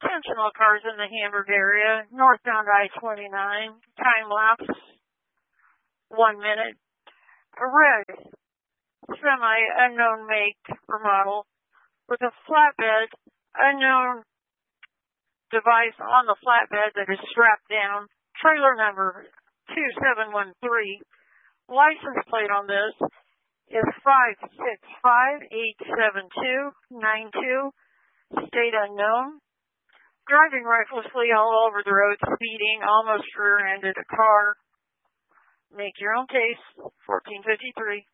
Intentional cars in the Hamburg area, northbound I-29, time lapse, 1 minute. A red semi, unknown make or model, with a flatbed, unknown device on the flatbed that is strapped down. Trailer number 2713. License plate on this is 565-872-92. State unknown. Driving recklessly all over the road, speeding, almost rear-ended a car. Make your own case. 1453.